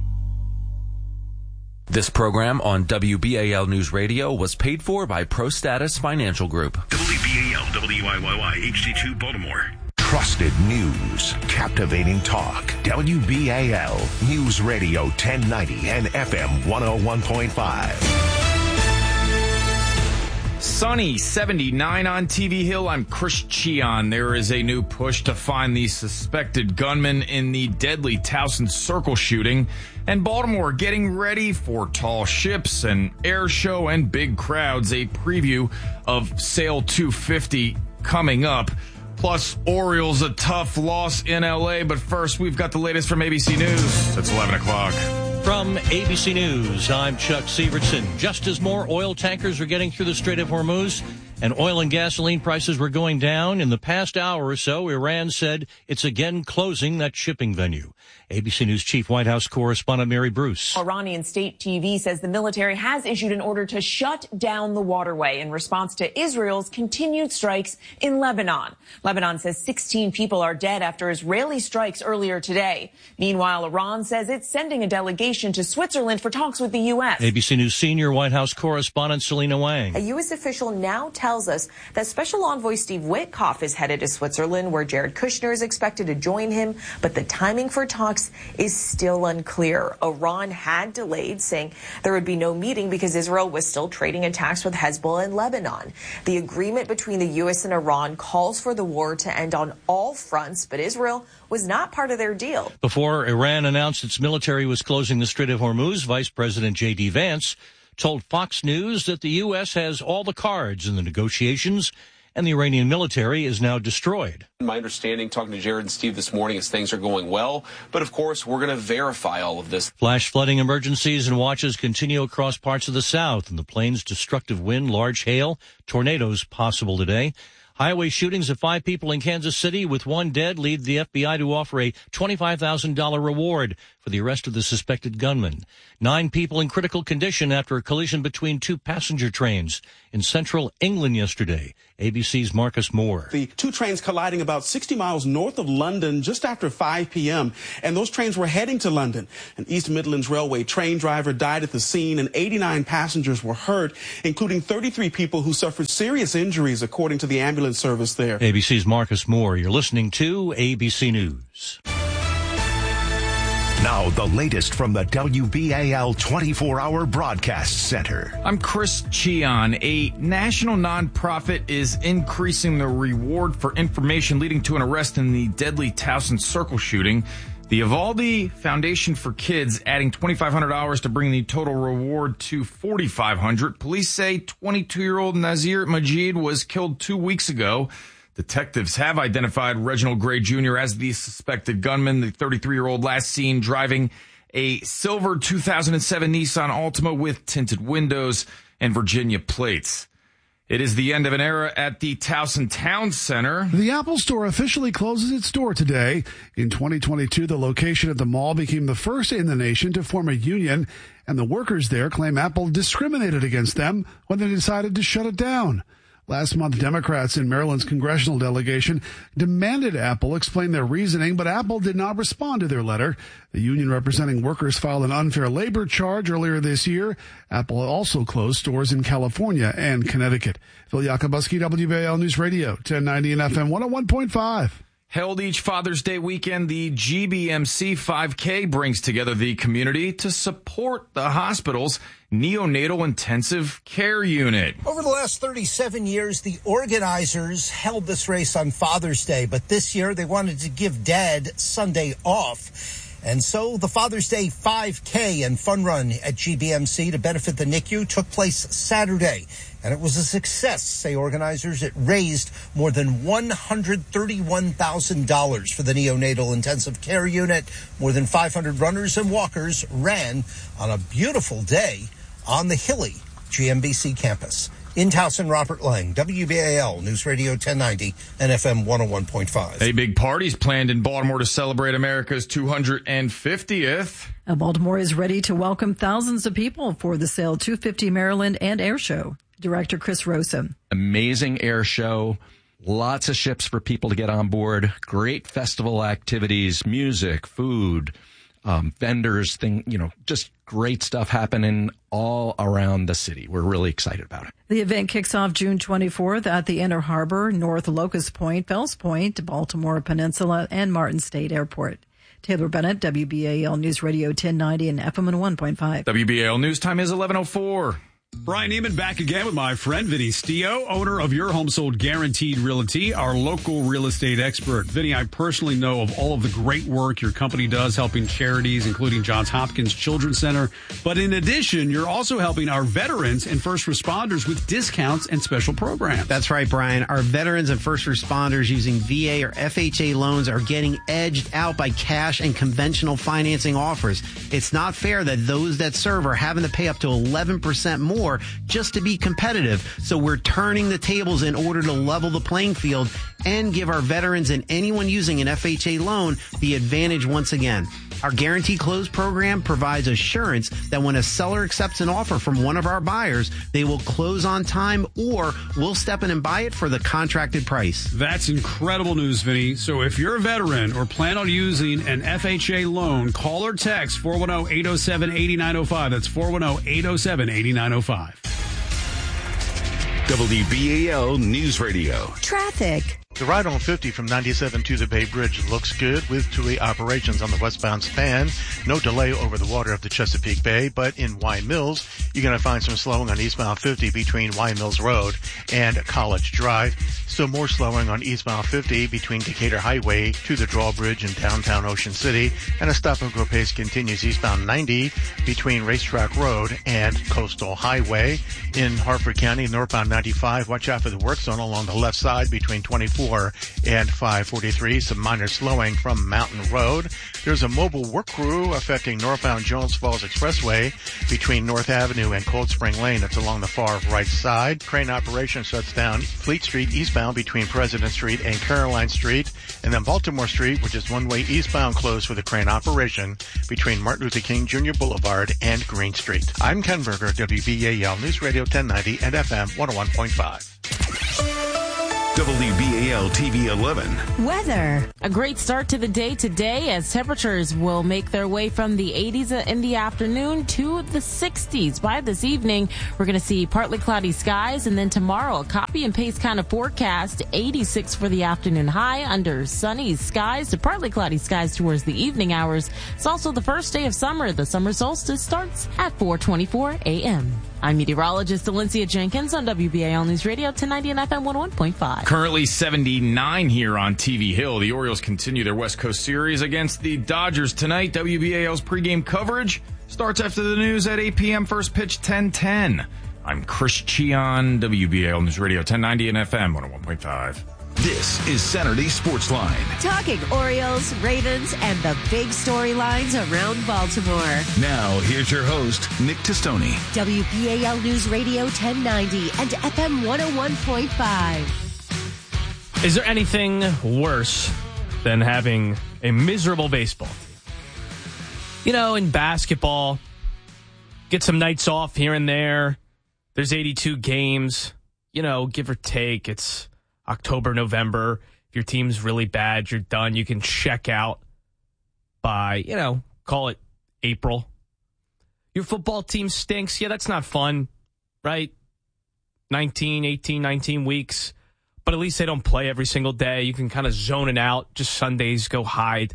This program on W B A L News Radio was paid for by ProStatus Financial Group. W B A L, W I Y Y, H D two, Baltimore. Trusted news, captivating talk. W B A L News Radio ten ninety and F M one oh one point five. Sunny, seventy-nine on T V Hill. I'm Chris Cheon. There is a new push to find the suspected gunman in the deadly Towson Circle shooting. And Baltimore getting ready for tall ships, an air show, and big crowds. A preview of Sail two fifty coming up. Plus, Orioles a tough loss in L A. But first, we've got the latest from A B C News. It's eleven o'clock. From A B C News, I'm Chuck Severson. Just as more oil tankers are getting through the Strait of Hormuz and oil and gasoline prices were going down, in the past hour or so, Iran said it's again closing that shipping venue. A B C News Chief White House correspondent Mary Bruce. Iranian state T V says the military has issued an order to shut down the waterway in response to Israel's continued strikes in Lebanon. Lebanon says sixteen people are dead after Israeli strikes earlier today. Meanwhile, Iran says it's sending a delegation to Switzerland for talks with the U S. A B C News senior White House correspondent Selena Wang. A U S official now tells us that Special Envoy Steve Witkoff is headed to Switzerland, where Jared Kushner is expected to join him, but the timing for talks is still unclear. Iran had delayed, saying there would be no meeting because Israel was still trading attacks with Hezbollah in Lebanon. The agreement between the U S and Iran calls for the war to end on all fronts, but Israel was not part of their deal. Before Iran announced its military was closing the Strait of Hormuz, Vice President J D Vance told Fox News that the U S has all the cards in the negotiations and the Iranian military is now destroyed. My understanding, talking to Jared and Steve this morning, is things are going well. But, of course, we're going to verify all of this. Flash flooding emergencies and watches continue across parts of the South. In the plains, destructive wind, large hail, tornadoes possible today. Highway shootings of five people in Kansas City with one dead lead the F B I to offer a twenty-five thousand dollars reward for the arrest of the suspected gunman. Nine people in critical condition after a collision between two passenger trains in central England yesterday. A B C's Marcus Moore. The two trains colliding about sixty miles north of London just after five p.m., and those trains were heading to London. An East Midlands Railway train driver died at the scene, and eighty-nine passengers were hurt, including thirty-three people who suffered serious injuries, according to the ambulance service there. A B C's Marcus Moore. You're listening to A B C News. Now, the latest from the W B A L twenty-four hour Broadcast Center. I'm Chris Cheon. A national nonprofit is increasing the reward for information leading to an arrest in the deadly Towson Circle shooting. The Ivaldi Foundation for Kids adding twenty-five hundred dollars to bring the total reward to forty-five hundred dollars. Police say twenty-two-year-old Nazir Majid was killed two weeks ago. Detectives have identified Reginald Gray Junior as the suspected gunman, the thirty-three-year-old last seen driving a silver two thousand seven Nissan Altima with tinted windows and Virginia plates. It is the end of an era at the Towson Town Center. The Apple Store officially closes its door today. In twenty twenty-two, the location at the mall became the first in the nation to form a union, and the workers there claim Apple discriminated against them when they decided to shut it down. Last month, Democrats in Maryland's congressional delegation demanded Apple explain their reasoning, but Apple did not respond to their letter. The union representing workers filed an unfair labor charge earlier this year. Apple also closed stores in California and Connecticut. Phil Yakubuski, W B A L News Radio, ten ninety and F M one oh one point five. Held each Father's Day weekend, the G B M C five K brings together the community to support the hospital's neonatal intensive care unit. Over the last thirty-seven years, the organizers held this race on Father's Day, but this year they wanted to give Dad Sunday off. And so the Father's Day five K and fun run at G B M C to benefit the N I C U took place Saturday. And it was a success, say organizers. It raised more than one hundred thirty-one thousand dollars for the neonatal intensive care unit. More than five hundred runners and walkers ran on a beautiful day on the hilly G M B C campus. In Towson, Robert Lang, W B A L News Radio ten ninety and F M one oh one point five. A big party's planned in Baltimore to celebrate America's two hundred fiftieth. Now, Baltimore is ready to welcome thousands of people for the Sail two fifty Maryland and Air Show. Director Chris Rosa. Amazing air show. Lots of ships for people to get on board. Great festival activities, music, food, um, vendors, thing, you know, just great stuff happening all around the city. We're really excited about it. The event kicks off June twenty-fourth at the Inner Harbor, North Locust Point, Fells Point, Baltimore Peninsula, and Martin State Airport. Taylor Bennett, W B A L News Radio ten ninety and F M one oh one point five. W B A L News time is eleven oh four. Brian Neiman back again with my friend Vinny Stio, owner of Your Home Sold Guaranteed Realty, our local real estate expert. Vinny, I personally know of all of the great work your company does helping charities, including Johns Hopkins Children's Center. But in addition, you're also helping our veterans and first responders with discounts and special programs. That's right, Brian. Our veterans and first responders using V A or F H A loans are getting edged out by cash and conventional financing offers. It's not fair that those that serve are having to pay up to eleven percent more just to be competitive. So we're turning the tables in order to level the playing field and give our veterans and anyone using an F H A loan the advantage once again. Our Guarantee Close program provides assurance that when a seller accepts an offer from one of our buyers, they will close on time or we'll step in and buy it for the contracted price. That's incredible news, Vinny. So if you're a veteran or plan on using an F H A loan, call or text four one zero, eight zero seven, eight nine zero five. That's four one zero, eight zero seven, eight nine zero five. W B A L News Radio. Traffic. The ride on fifty from ninety-seven to the Bay Bridge looks good with two-way operations on the westbound span. No delay over the water of the Chesapeake Bay, but in Y Mills, you're going to find some slowing on eastbound fifty between Y Mills Road and College Drive. Still more slowing on eastbound fifty between Decatur Highway to the Drawbridge in downtown Ocean City. And a stop-and-go pace continues eastbound ninety between Racetrack Road and Coastal Highway. In Harford County, northbound ninety-five, watch out for the work zone along the left side between twenty-four and five forty-three. Some minor slowing from Mountain Road. There's a mobile work crew affecting northbound Jones Falls Expressway between North Avenue and Cold Spring Lane. That's along the far right side. Crane operation shuts down Fleet Street eastbound between President Street and Caroline Street. And then Baltimore Street, which is one-way eastbound, closed for the crane operation between Martin Luther King Junior Boulevard and Green Street. I'm Ken Berger, W B A L News Radio ten ninety and F M one oh one point five. W B A L T V eleven. Weather. A great start to the day today as temperatures will make their way from the eighties in the afternoon to the sixties. By this evening, we're going to see partly cloudy skies, and then tomorrow a copy and paste kind of forecast. eighty-six for the afternoon high under sunny skies to partly cloudy skies towards the evening hours. It's also the first day of summer. The summer solstice starts at four twenty-four a.m. I'm meteorologist Valencia Jenkins on W B A L News Radio ten ninety and F M one oh one point five. Currently seventy-nine here on T V Hill. The Orioles continue their West Coast series against the Dodgers tonight. W B A L's pregame coverage starts after the news at eight p.m. First pitch ten ten. I'm Chris Cheon, W B A L News Radio ten ninety and F M one oh one point five. This is Saturday Sports Line. Talking Orioles, Ravens, and the big storylines around Baltimore. Now, here's your host, Nick Testoni. W B A L News Radio ten ninety and F M one oh one point five. Is there anything worse than having a miserable baseball team? You know, in basketball, get some nights off here and there. There's eighty-two games, you know, give or take. It's October, November. If your team's really bad, you're done. You can check out by, you know, call it April. Your football team stinks. Yeah, that's not fun, right? nineteen, eighteen, nineteen weeks. But at least they don't play every single day. You can kind of zone it out. Just Sundays, go hide.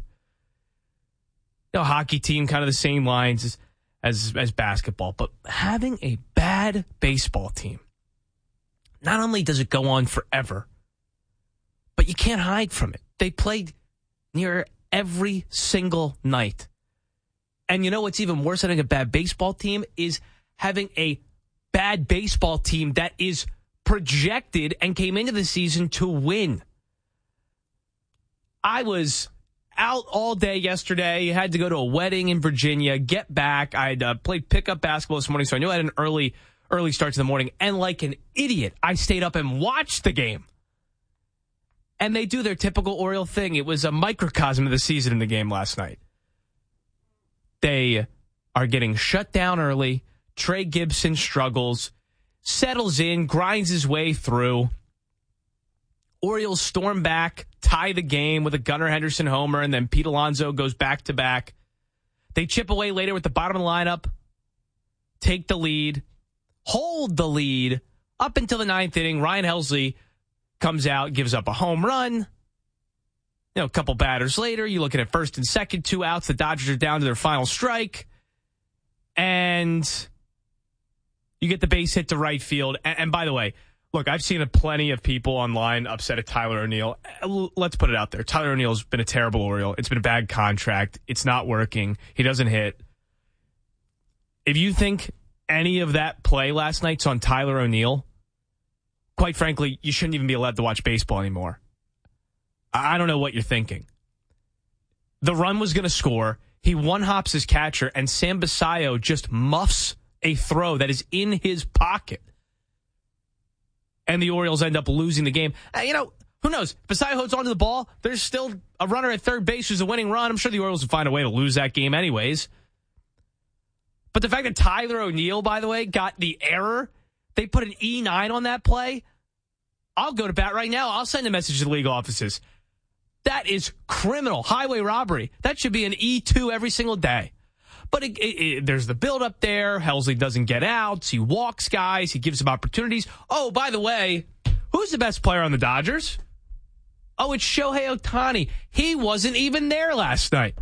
You know, hockey team, kind of the same lines as, as, as basketball. But having a bad baseball team, not only does it go on forever, but you can't hide from it. They played near every single night. And you know what's even worse than having a bad baseball team is having a bad baseball team that is projected and came into the season to win. I was out all day yesterday. Had to go to a wedding in Virginia, get back. I uh, played pickup basketball this morning, so I knew I had an early, early start to the morning. And like an idiot, I stayed up and watched the game. And they do their typical Oriole thing. It was a microcosm of the season in the game last night. They are getting shut down early. Trey Gibson struggles, settles in, grinds his way through. Orioles storm back, tie the game with a Gunnar Henderson homer, and then Pete Alonso goes back to back. They chip away later with the bottom of the lineup, take the lead, hold the lead up until the ninth inning. Ryan Helsley comes out, gives up a home run. You know, a couple batters later, you look at it first and second, two outs. The Dodgers are down to their final strike. And you get the base hit to right field. And, and by the way, look, I've seen a plenty of people online upset at Tyler O'Neill. Let's put it out there. Tyler O'Neill's been a terrible Oriole. It's been a bad contract. It's not working. He doesn't hit. If you think any of that play last night's on Tyler O'Neill, quite frankly, you shouldn't even be allowed to watch baseball anymore. I don't know what you're thinking. The run was going to score. He one-hops his catcher, and Sam Basayo just muffs a throw that is in his pocket. And the Orioles end up losing the game. Uh, you know, who knows? Basayo holds onto the ball. There's still a runner at third base who's a winning run. I'm sure the Orioles would find a way to lose that game anyways. But the fact that Tyler O'Neill, by the way, got the error, they put an E nine on that play, I'll go to bat right now. I'll send a message to the league offices. That is criminal highway robbery. That should be an E two every single day. But it, it, it, there's the build-up there. Helsley doesn't get outs. He walks guys. He gives them opportunities. Oh, by the way, who's the best player on the Dodgers? Oh, it's Shohei Ohtani. He wasn't even there last night.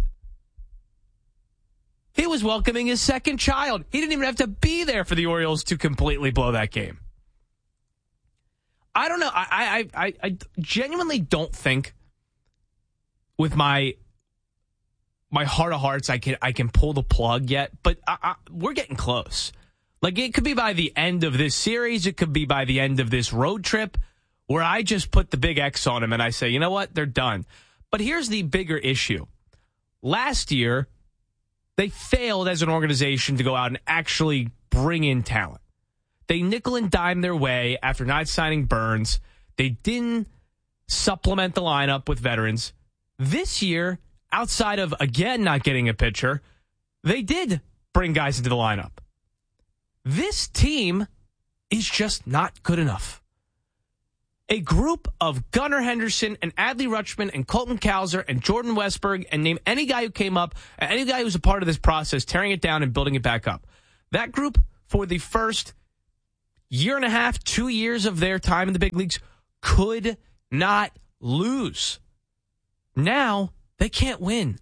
He was welcoming his second child. He didn't even have to be there for the Orioles to completely blow that game. I don't know. I I I, I genuinely don't think with my my heart of hearts I can I can pull the plug yet, but I, I, we're getting close. Like, it could be by the end of this series. It could be by the end of this road trip where I just put the big X on them and I say, you know what? They're done. But here's the bigger issue. Last year, they failed as an organization to go out and actually bring in talent. They nickel and dime their way after not signing Burns. They didn't supplement the lineup with veterans. This year, outside of, again, not getting a pitcher, they did bring guys into the lineup. This team is just not good enough. A group of Gunnar Henderson and Adley Rutschman and Colton Cowser and Jordan Westberg, and name any guy who came up, any guy who was a part of this process, tearing it down and building it back up. That group, for the first year and a half, two years of their time in the big leagues, could not lose. Now, they can't win.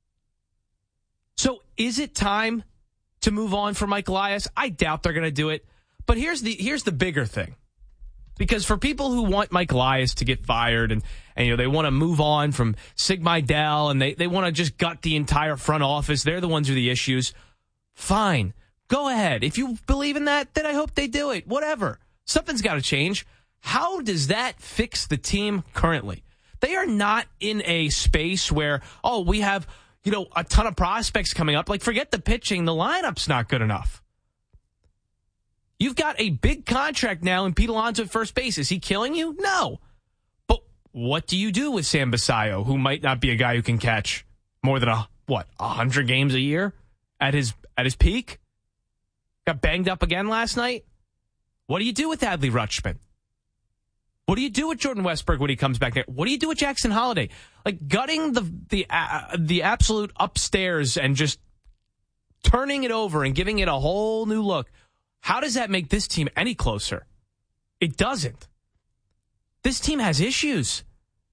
So is it time to move on for Mike Elias? I doubt they're going to do it. But here's the here's the bigger thing. Because for people who want Mike Elias to get fired and, and you know, they want to move on from Sig Mejdal and they, they want to just gut the entire front office, they're the ones who are the issues. Fine. Go ahead. If you believe in that, then I hope they do it. Whatever. Something's got to change. How does that fix the team currently? They are not in a space where, oh, we have, you know, a ton of prospects coming up. Like, forget the pitching. The lineup's not good enough. You've got a big contract now in Pete Alonso at first base. Is he killing you? No. But what do you do with Sam Basayo, who might not be a guy who can catch more than, a what, one hundred games a year at his at his peak? Got banged up again last night. What do you do with Adley Rutschman? What do you do with Jordan Westberg when he comes back there? What do you do with Jackson Holliday? Like, gutting the the uh, the absolute upstairs and just turning it over and giving it a whole new look. How does that make this team any closer? It doesn't. This team has issues.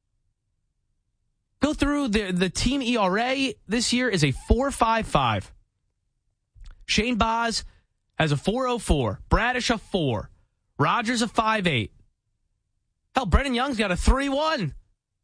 Go through the the team E R A this year is a four point five five. Shane Baz has a four point oh four. Bradish a four. Rogers a five point eight. Hell, Brennan Young's got a three point one.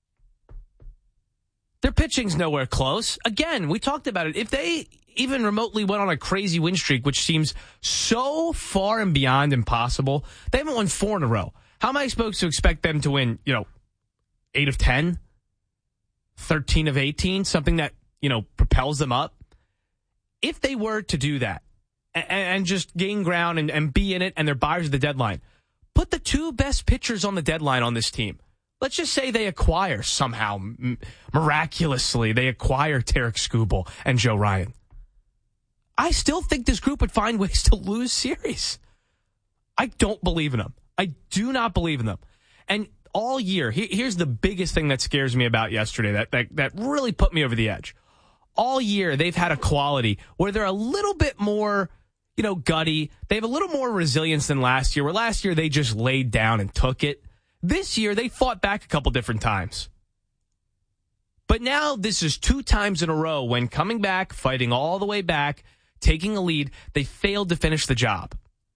Their pitching's nowhere close. Again, we talked about it. If they even remotely went on a crazy win streak, which seems so far and beyond impossible, they haven't won four in a row. How am I supposed to expect them to win, you know, eight of ten, thirteen of eighteen, something that, you know, propels them up? If they were to do that and, and just gain ground and, and be in it and they're buyers at the deadline, put the two best pitchers on the deadline on this team. Let's just say they acquire somehow, m- miraculously, they acquire Tarek Skubal and Joe Ryan. I still think this group would find ways to lose series. I don't believe in them. I do not believe in them. And all year, he, here's the biggest thing that scares me about yesterday, that, that that really put me over the edge. All year, they've had a quality where they're a little bit more, you know, gutty. They have a little more resilience than last year, where last year they just laid down and took it. This year, they fought back a couple different times. But now this is two times in a row when coming back, fighting all the way back, taking a lead, they failed to finish the job.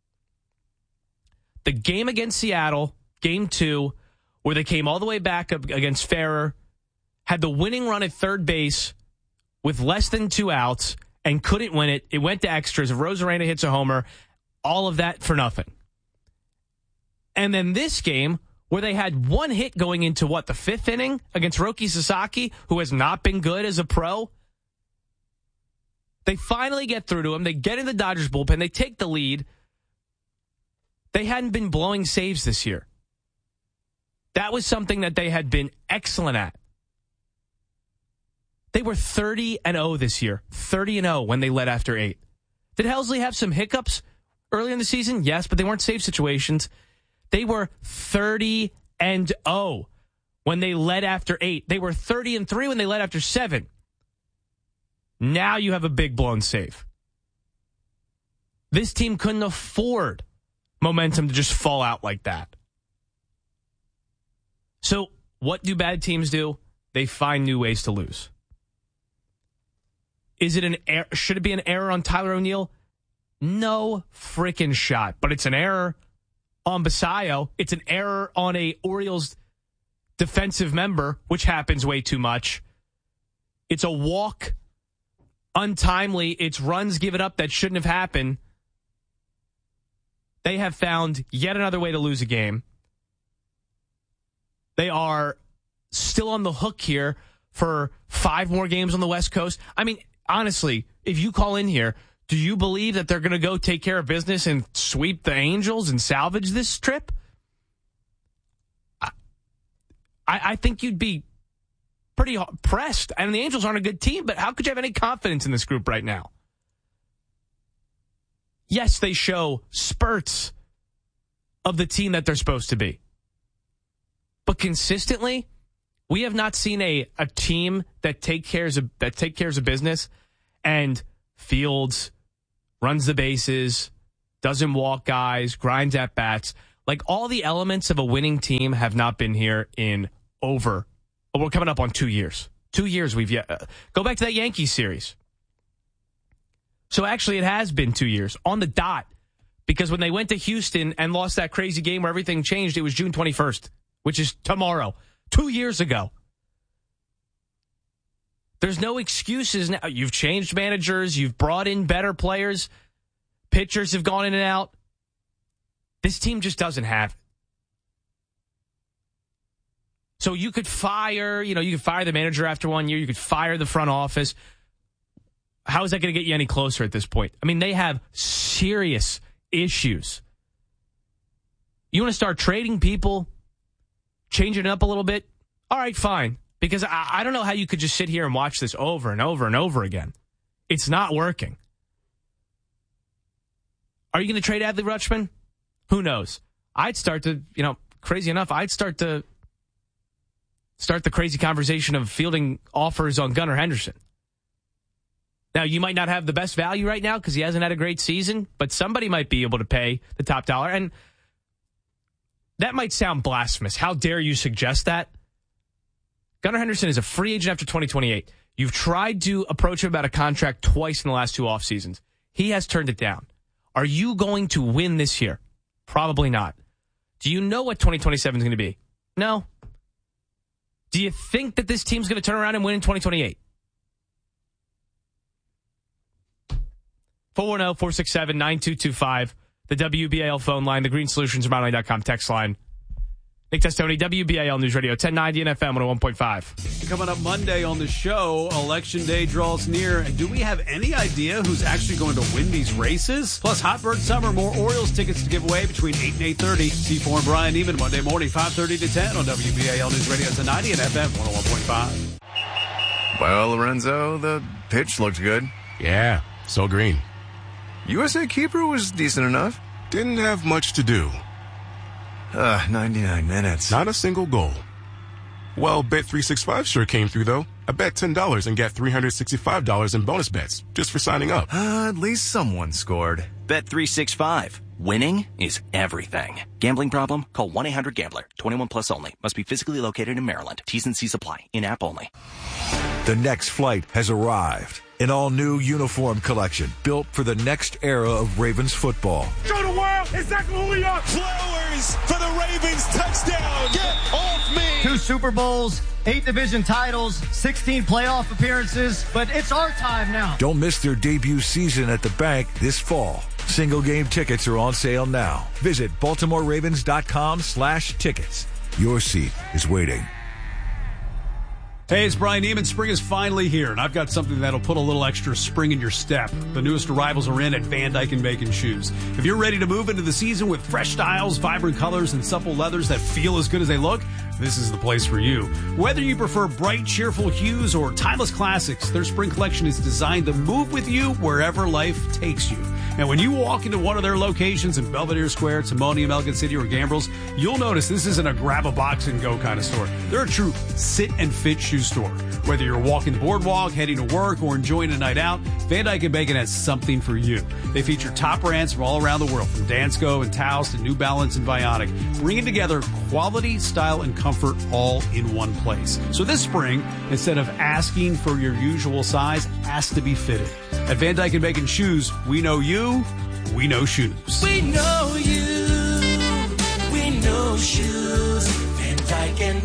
The game against Seattle, game two, where they came all the way back against Ferrer, had the winning run at third base with less than two outs and couldn't win it. It went to extras. Rosarena hits a homer. All of that for nothing. And then this game, where they had one hit going into, what, the fifth inning against Roki Sasaki, who has not been good as a pro. They finally get through to him. They get in the Dodgers bullpen. They take the lead. They hadn't been blowing saves this year. That was something that they had been excellent at. They were thirty and oh this year. thirty and oh when they led after eight. Did Helsley have some hiccups earlier in the season? Yes, but they weren't save situations. They were thirty and oh when they led after eight. They were thirty and three when they led after seven. Now you have a big blown save. This team couldn't afford momentum to just fall out like that. So What do bad teams do? They find new ways to lose. Is it an er- should it be an error on Tyler O'Neill? No freaking shot. But it's an error on Basayo. It's an error on a Orioles defensive member, which happens way too much. It's a walk untimely. It's runs given up that shouldn't have happened. They have found yet another way to lose a game. They are still on the hook here for five more games on the West Coast. I mean, honestly, if you call in here, do you believe that they're going to go take care of business and sweep the Angels and salvage this trip? I, I think you'd be pretty pressed. And the Angels aren't a good team, but how could you have any confidence in this group right now? Yes, they show spurts of the team that they're supposed to be. But consistently, we have not seen a, a team that take cares of that take cares of business and Fields runs the bases, doesn't walk guys, grinds at bats. Like, all the elements of a winning team have not been here in over. Oh, we're coming up on two years. Two years we've yet. Uh, go back to that Yankees series. So actually, it has been two years on the dot, because when they went to Houston and lost that crazy game where everything changed, it was June twenty-first, which is tomorrow. Two years ago. There's no excuses now. You've changed managers. You've brought in better players. Pitchers have gone in and out. This team just doesn't have it. So you could fire, you know, you could fire the manager after one year. You could fire the front office. How is that going to get you any closer at this point? I mean, they have serious issues. You want to start trading people, changing it up a little bit? All right, fine. Because I, I don't know how you could just sit here and watch this over and over and over again. It's not working. Are you going to trade Adley Rutschman? Who knows? I'd start to, you know, crazy enough, I'd start to start the crazy conversation of fielding offers on Gunnar Henderson. Now, you might not have the best value right now because he hasn't had a great season, but somebody might be able to pay the top dollar. And that might sound blasphemous. How dare you suggest that? Gunnar Henderson is a free agent after twenty twenty-eight. You've tried to approach him about a contract twice in the last two off seasons. He has turned it down. Are you going to win this year? Probably not. Do you know what twenty twenty-seven is going to be? No. Do you think that this team's going to turn around and win in twenty twenty-eight? four one zero, four six seven, nine two two five, the W B A L phone line, the Green Solutions Remodeling dot com text line. Nick Testoni, W B A L News Radio, ten ninety and F M one oh one point five. Coming up Monday on the show, Election Day draws near. And do we have any idea who's actually going to win these races? Plus, Hot Bird Summer, more Orioles tickets to give away between eight and eight thirty. C four and Brian Neiman, Monday morning, five thirty to ten on W B A L News Radio, ten ninety and F M one oh one point five. Well, Lorenzo, the pitch looked good. Yeah, so green. U S A keeper was decent enough. Didn't have much to do. Uh, ninety-nine minutes. Not a single goal. Well, Bet three sixty-five sure came through, though. I bet ten dollars and got three hundred sixty-five dollars in bonus bets just for signing up. Uh, at least someone scored. Bet three sixty-five. Winning is everything. Gambling problem? Call one eight hundred gambler. twenty-one plus only. Must be physically located in Maryland. T's and C's apply. In-app only. The next flight has arrived. An all-new uniform collection built for the next era of Ravens football. Show the world exactly who we are. Flowers for the Ravens touchdown. Get off me. Two Super Bowls, eight division titles, sixteen playoff appearances, but it's our time now. Don't miss their debut season at the bank this fall. Single game tickets are on sale now. Visit Baltimore Ravens dot com slash tickets. Your seat is waiting. Hey, it's Brian Neiman. Spring is finally here, and I've got something that'll put a little extra spring in your step. The newest arrivals are in at Van Dyke and Bacon Shoes. If you're ready to move into the season with fresh styles, vibrant colors, and supple leathers that feel as good as they look, this is the place for you. Whether you prefer bright, cheerful hues or timeless classics, their spring collection is designed to move with you wherever life takes you. And when you walk into one of their locations in Belvedere Square, Timonium, Elgin City, or Gambrills, you'll notice this isn't a grab a box and go kind of store. They're a true sit and fit shoe shoe store. Whether you're walking the boardwalk, heading to work, or enjoying a night out, Van Dyke and Bacon has something for you. They feature top brands from all around the world, from Dansko and Taos to New Balance and Vionic, bringing together quality, style, and comfort all in one place. So this spring, instead of asking for your usual size, ask to be fitted. At Van Dyke and Bacon Shoes, we know you, we know shoes. We know you, we know shoes. Van Dyke and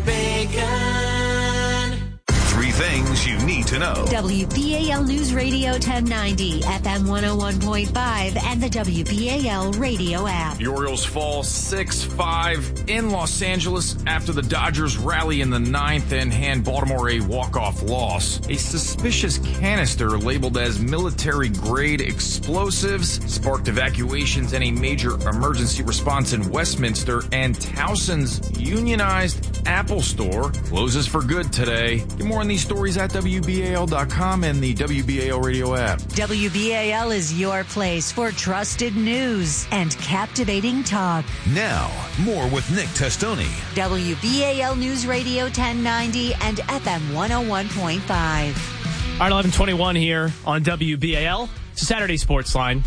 Bacon. Three things you need to know. W B A L News Radio ten ninety, F M one oh one point five, and the W B A L radio app. The Orioles fall six five in Los Angeles after the Dodgers rally in the ninth and hand Baltimore a walk-off loss. A suspicious canister labeled as military-grade explosives sparked evacuations and a major emergency response in Westminster, and Towson's unionized Apple store closes for good today. Get more on these stories at W B A L dot com and the W B A L radio app. W B A L is your place for trusted news and captivating talk. Now, more with Nick Testoni. W B A L News Radio ten ninety and F M one oh one point five. All right, eleven twenty-one here on W B A L. It's a Saturday Sports Line.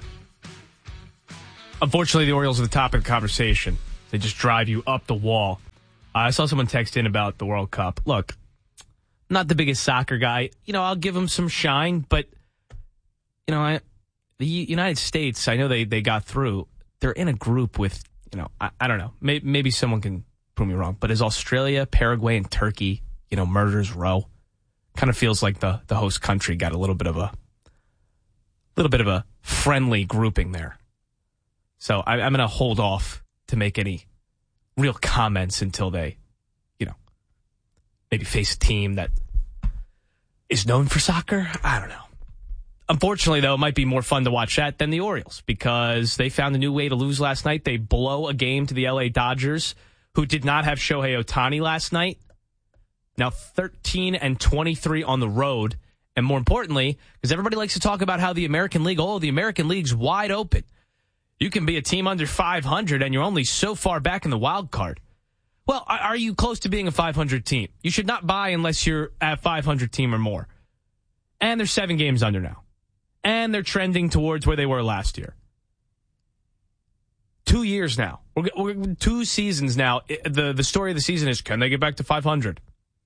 Unfortunately, the Orioles are the topic of conversation. They just drive you up the wall. Uh, I saw someone text in about the World Cup. Look, not the biggest soccer guy. You know, I'll give him some shine, but, you know, I, the United States, I know they, they got through. They're in a group with, you know, I, I don't know. Maybe, maybe someone can prove me wrong, but is Australia, Paraguay, and Turkey, you know, murderers row? Kind of feels like the, the host country got a little bit of a, little bit of a friendly grouping there. So I, I'm going to hold off to make any real comments until they, you know, maybe face a team that is known for soccer. I don't know. Unfortunately, though, it might be more fun to watch that than the Orioles because they found a new way to lose last night. They blow a game to the L A Dodgers, who did not have Shohei Ohtani last night. Now thirteen and twenty-three on the road. And more importantly, because everybody likes to talk about how the American League, oh, the American League's wide open. You can be a team under five hundred and you're only so far back in the wild card. Well, are you close to being a five hundred team? You should not buy unless you're at five hundred team or more. And they're seven games under now. And they're trending towards where they were last year. Two years now. We're, we're two seasons now. The, the story of the season is, can they get back to five hundred?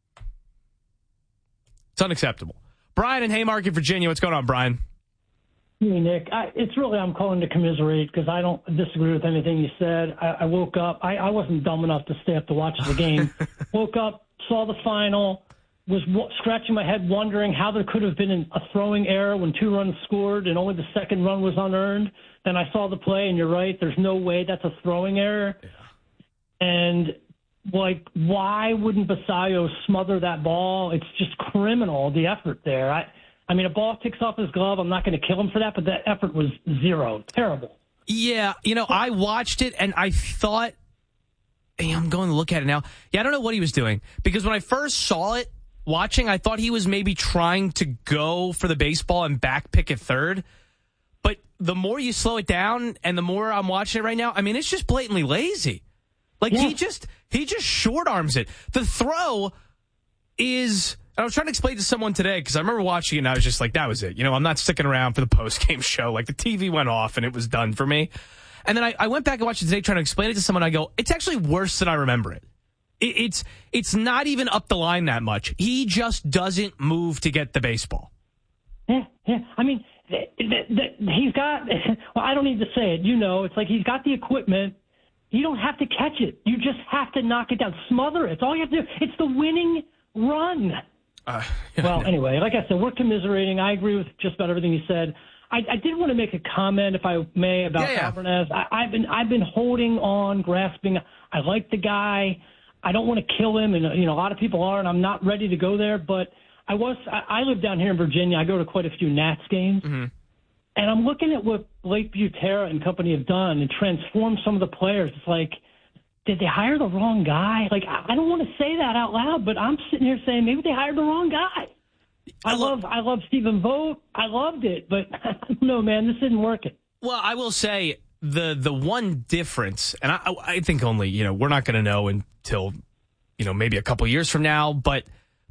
It's unacceptable. Brian in Haymarket, Virginia. What's going on, Brian? Hey, Nick. I, it's really, I'm calling to commiserate because I don't disagree with anything you said. I, I woke up. I, I wasn't dumb enough to stay up to watch the game. Woke up, saw the final, was w- scratching my head wondering how there could have been an, a throwing error when two runs scored and only the second run was unearned. Then I saw the play, and you're right. There's no way that's a throwing error. Yeah. And, like, why wouldn't Basayo smother that ball? It's just criminal, the effort there. I I mean, a ball kicks off his glove. I'm not going to kill him for that, but that effort was zero. Terrible. Yeah, you know, I watched it, and I thought, hey, I'm going to look at it now. Yeah, I don't know what he was doing. Because when I first saw it, watching, I thought he was maybe trying to go for the baseball and back pick at third. But the more you slow it down, and the more I'm watching it right now, I mean, it's just blatantly lazy. Like, yeah. he just he just short arms it. The throw is... I was trying to explain to someone today because I remember watching it and I was just like, that was it. You know, I'm not sticking around for the post-game show. Like, the T V went off and it was done for me. And then I, I went back and watched it today trying to explain it to someone. I go, it's actually worse than I remember it. it. It's it's not even up the line that much. He just doesn't move to get the baseball. Yeah, yeah. I mean, the, the, the, he's got, well, I don't need to say it. You know, it's like he's got the equipment. You don't have to catch it. You just have to knock it down. Smother it. It's all you have to do. It's the winning run. Uh, yeah, well, yeah. Anyway, like I said, we're commiserating. I agree with just about everything you said. I, I did want to make a comment, if I may, about yeah, yeah. Alvarez. I, I've been I've been holding on, grasping. I like the guy. I don't want to kill him, and you know a lot of people are, and I'm not ready to go there. But I was. I, I live down here in Virginia. I go to quite a few Nats games, mm-hmm. and I'm looking at what Blake Butera and company have done and transformed some of the players. It's like, did they hire the wrong guy? Like, I don't want to say that out loud, but I'm sitting here saying maybe they hired the wrong guy. I love I love Stephen Vogt. I loved it, but I don't know, man. This isn't working. Well, I will say the the one difference, and I, I think only, you know, we're not going to know until, you know, maybe a couple years from now, but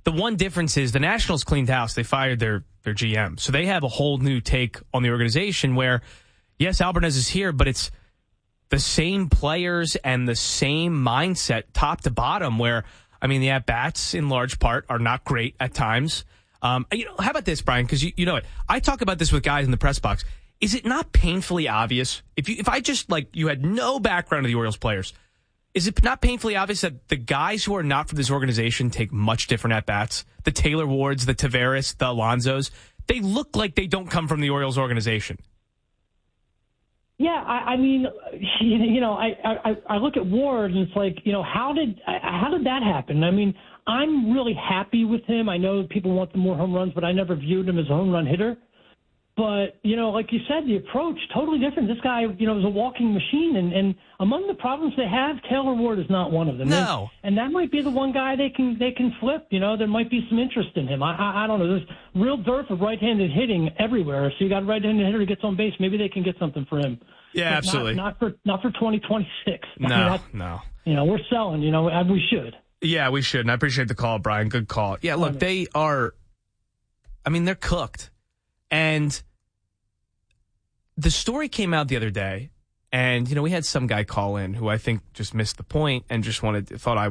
The one difference is the Nationals cleaned house. They fired their, their G M. So they have a whole new take on the organization where, yes, Alvarez is here, but it's the same players and the same mindset top to bottom where, I mean, the at-bats in large part are not great at times. Um, you know, how about this, Brian? Because you, you know it. I talk about this with guys in the press box. Is it not painfully obvious? If you, if I just, like, you had no background of the Orioles players, is it not painfully obvious that the guys who are not from this organization take much different at-bats? The Taylor Wards, the Taveras, the Alonsos, they look like they don't come from the Orioles organization. Yeah, I, I mean, you know, I, I I look at Ward and it's like, you know, how did how did that happen? I mean, I'm really happy with him. I know people want the more home runs, but I never viewed him as a home run hitter. But, you know, like you said, the approach, totally different. This guy, you know, is a walking machine. And, and among the problems they have, Taylor Ward is not one of them. No. And, and that might be the one guy they can they can flip. You know, there might be some interest in him. I, I, I don't know. There's real dearth of right-handed hitting everywhere. So you got a right-handed hitter who gets on base. Maybe they can get something for him. Yeah, but absolutely. Not, not for not for twenty twenty-six. No, I mean, no. You know, we're selling, you know, and we should. Yeah, we should. And I appreciate the call, Brian. Good call. Yeah, look, they are, I mean, they're cooked. And the story came out the other day, and, you know, we had some guy call in who I think just missed the point and just wanted, thought I